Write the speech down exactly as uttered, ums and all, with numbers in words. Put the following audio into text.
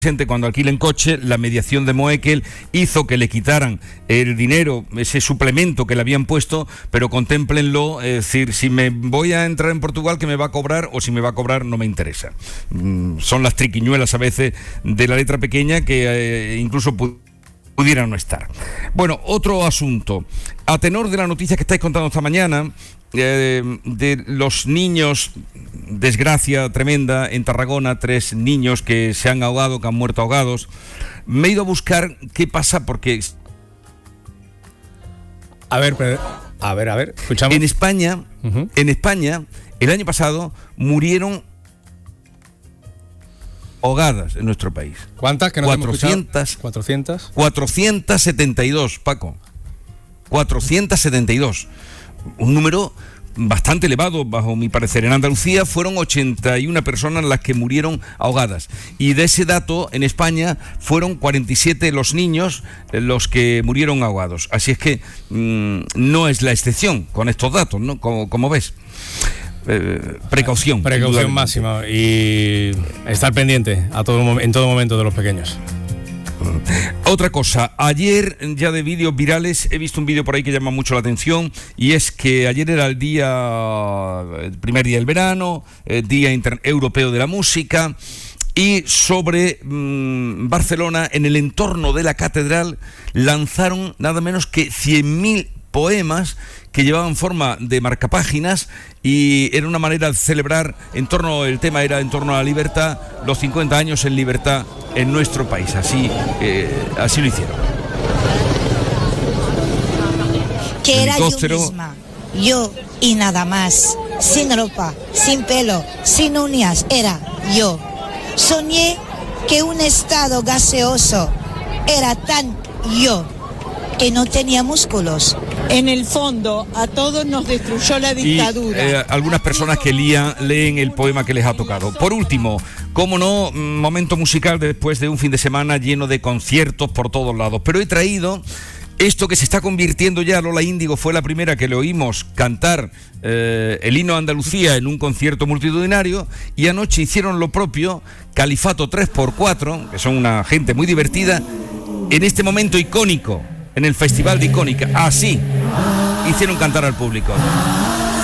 cuando alquilen coche, la mediación de Moekel hizo que le quitaran el dinero, ese suplemento que le habían puesto, pero contémplenlo, es decir, si me voy a entrar en Portugal, que me va a cobrar, o si me va a cobrar, no me interesa. Mm, son las triquiñuelas a veces de la letra pequeña que eh, incluso pu- pudieran no estar. Bueno, otro asunto. A tenor de la noticia que estáis contando esta mañana, eh, de los niños, desgracia tremenda en Tarragona, tres niños que se han ahogado, que han muerto ahogados, me he ido a buscar qué pasa porque... A ver, a ver, a ver, escuchamos. En España, uh-huh. en España, el año pasado murieron ahogadas en nuestro país. ¿Cuántas? Que no cuatrocientas, cuatrocientas. cuatrocientas setenta y dos, Paco. cuatrocientas setenta y dos. Un número bastante elevado, bajo mi parecer. En Andalucía fueron ochenta y una personas las que murieron ahogadas. Y de ese dato, en España, fueron cuarenta y siete los niños los que murieron ahogados. Así es que mmm, no es la excepción con estos datos, ¿no? Como, como ves. Eh, precaución. Precaución máxima y estar pendiente a todo, en todo momento de los pequeños. Otra cosa, ayer ya de vídeos virales he visto un vídeo por ahí que llama mucho la atención, y es que ayer era el día, el primer día del verano, el Día Inter- Europeo de la Música, y sobre mmm, Barcelona, en el entorno de la catedral, lanzaron nada menos que cien mil poemas que llevaban forma de marcapáginas, y era una manera de celebrar en torno, el tema era en torno a la libertad, los cincuenta años en libertad en nuestro país. Así, eh, así lo hicieron. Que era yo misma, yo y nada más, sin ropa, sin pelo, sin uñas, era yo. Soñé que un estado gaseoso era tan yo, que no tenía músculos. En el fondo, a todos nos destruyó la dictadura. Y eh, algunas personas que lían, leen el poema que les ha tocado. Por último, cómo no, momento musical después de un fin de semana lleno de conciertos por todos lados. Pero he traído esto que se está convirtiendo ya. Lola Índigo fue la primera que le oímos cantar eh, el himno de Andalucía en un concierto multitudinario, y anoche hicieron lo propio Califato tres por cuatro, que son una gente muy divertida, en este momento icónico, en el Festival de Icónica. Así hicieron cantar al público.